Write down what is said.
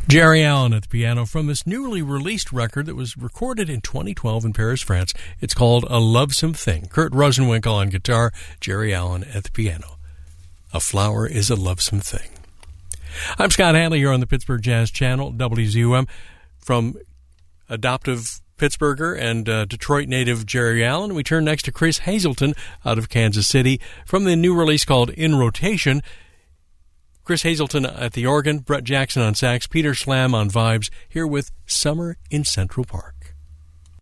Jerry Allen at the piano from this newly released record that was recorded in 2012 in Paris, France. It's called A Lovesome Thing. Kurt Rosenwinkel on guitar, Jerry Allen at the piano. A flower is a lovesome thing. I'm Scott Hanley here on the Pittsburgh Jazz Channel, WZUM. From adoptive Pittsburgher and Detroit native Jerry Allen, we turn next to Chris Hazelton out of Kansas City from the new release called In Rotation. Chris Hazelton at the organ, Brett Jackson on sax, Peter Schlam on vibes, here with Summer in Central Park.